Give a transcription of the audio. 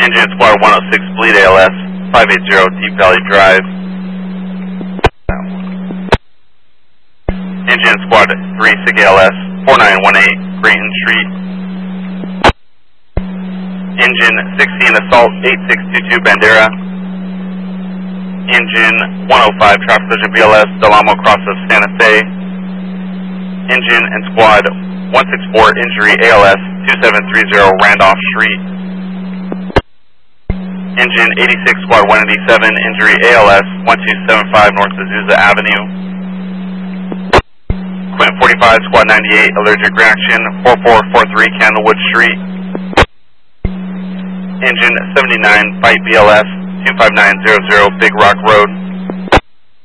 Engine Squad 106 Bleed ALS 580 Deep Valley Drive. Engine Squad 3 SIG ALS 4918 Grayton Street. Engine 16 Assault 8622 Bandera. Engine 105 Traffic Collision BLS Del Amo Cross of Santa Fe. Engine and Squad 164 Injury ALS 2730 Randolph Street. Engine 86 Squad 187 Injury ALS 1275 North Azusa Avenue. Quint 45 Squad 98 Allergic Reaction 4443 Candlewood Street. Engine 79 Fight BLS 25900 Big Rock Road.